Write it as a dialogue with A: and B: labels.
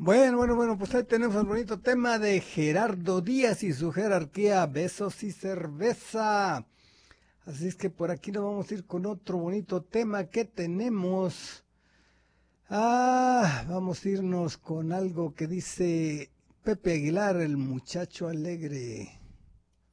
A: Bueno, pues ahí tenemos el bonito tema de Gerardo Díaz y su jerarquía, besos y cerveza. Así es que por aquí nos vamos a ir con otro bonito tema que tenemos. Vamos a irnos con algo que dice Pepe Aguilar, el muchacho alegre.